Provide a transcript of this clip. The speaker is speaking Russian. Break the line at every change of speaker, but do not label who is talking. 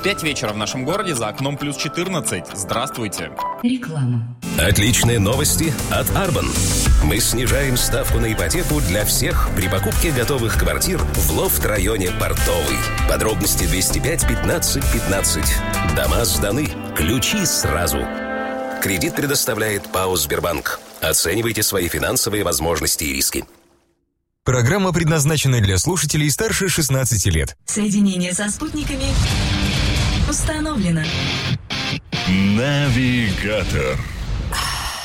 5 вечера в нашем городе, за окном плюс 14. Здравствуйте.
Реклама.
Отличные новости от Арбан. Мы снижаем ставку на ипотеку для всех при покупке готовых квартир в лофт-районе Портовый. Подробности 205 15 15. Дома сданы. Ключи сразу. Кредит предоставляет ПАО «Сбербанк». Оценивайте свои финансовые возможности и риски.
Программа предназначена для слушателей старше 16 лет.
Соединение со спутниками установлено.
Навигатор.